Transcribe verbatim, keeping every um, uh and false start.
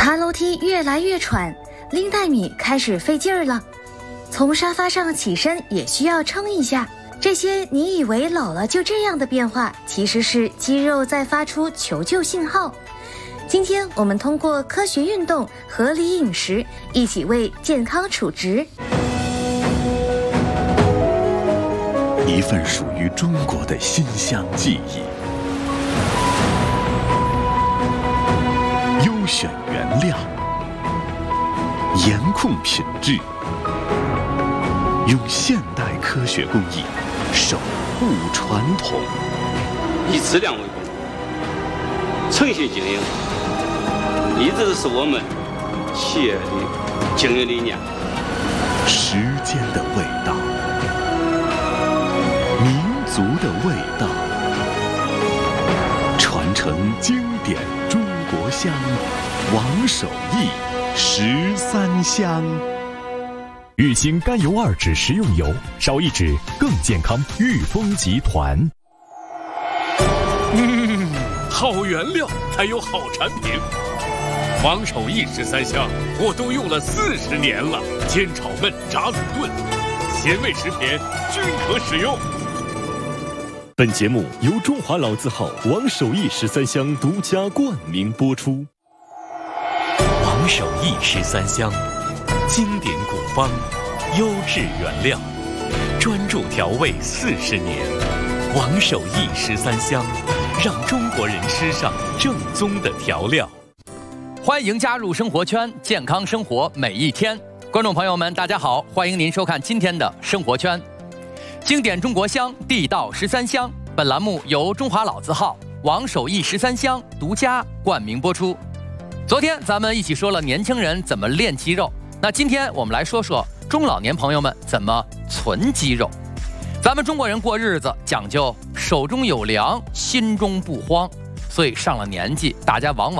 爬楼梯越来越喘，拎袋米开始费劲儿了。从沙发上起身也需要撑一下。这些你以为老了就这样的变化，其实是肌肉在发出求救信号。今天我们通过科学运动、合理饮食，一起为健康储值。 一份属于中国的馨香记忆，优选原料，严控品质，用现代科学工艺守护传统， 以质量为本，诚信经营，一直是我们企业的经营理念。 时间的味道，民族的味道，传承经典中国香，王守义十三香。 玉兴甘油二酯食用油，少一酯更健康。裕丰集团。 嗯，好原料才有好产品。王守义十三香，我都用了四十年了，煎炒焖炸卤炖，咸味食品均可使用。 本节目由中华老字号王守义十三香独家冠名播出。 王守义十三香，经典古方，优质原料，专注调味四十年。王守义十三香，让中国人吃上正宗的调料。 欢迎加入生活圈，健康生活每一天。观众朋友们，大家好，欢迎您收看今天的生活圈。经典中国香，地道十三香。本栏目由中华老字号王守义十三香独家冠名播出。昨天咱们一起说了年轻人怎么练肌肉，那今天我们来说说中老年朋友们怎么存肌肉。咱们中国人过日子讲究手中有粮，心中不慌，所以上了年纪，大家往往